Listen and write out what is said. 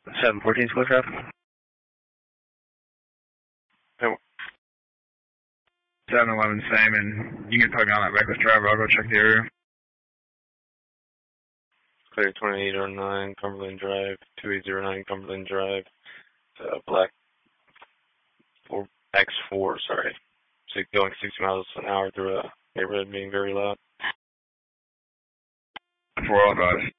714 school traffic. 711 same, and you can put me on that reckless driver. I'll go check the area. Clear 2809 Cumberland Drive, 2809 Cumberland Drive, black X4, sorry. So going 60 miles an hour through a neighborhood being very loud. 4 all guys.